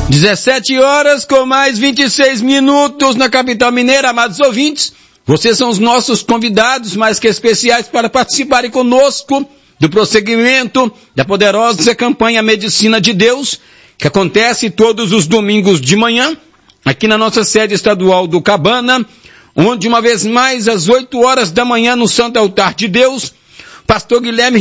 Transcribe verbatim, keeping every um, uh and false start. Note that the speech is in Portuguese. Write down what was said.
dezessete horas com mais vinte e seis minutos na capital mineira. Amados ouvintes, vocês são os nossos convidados mais que especiais para participarem conosco do prosseguimento da poderosa campanha Medicina de Deus, que acontece todos os domingos de manhã, aqui na nossa sede estadual do Cabana, onde uma vez mais às oito horas da manhã no Santo Altar de Deus, pastor Guilherme